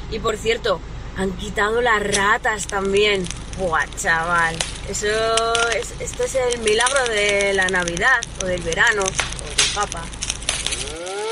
Y por cierto, han quitado las ratas también. Buah, chaval. Esto es el milagro de la Navidad, o del verano, o del Papa.